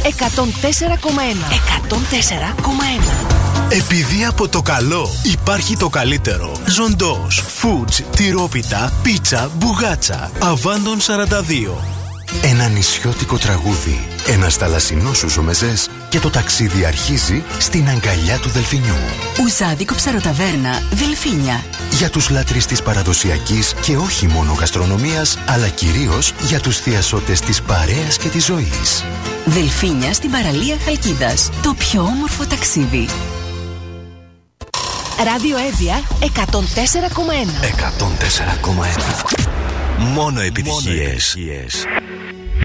104,1. 104,1. Επειδή από το καλό υπάρχει το καλύτερο. Ζοντός, Foods, τυρόπιτα, πίτσα, μπουγάτσα. Αβάντων 42. Ένα νησιώτικο τραγούδι, ένας θαλασσινός σουζομεζές και το ταξίδι αρχίζει στην αγκαλιά του Δελφινιού. Ουζάδικο ψαροταβέρνα, Δελφίνια. Για τους λάτρεις της παραδοσιακής και όχι μόνο γαστρονομίας, αλλά κυρίως για τους θειασότες της παρέας και της ζωής. Δελφίνια στην παραλία Χαλκίδας. Το πιο όμορφο ταξίδι. Ράδιο Εύβοια 104,1. 104,1. Μόνο επιτυχίες.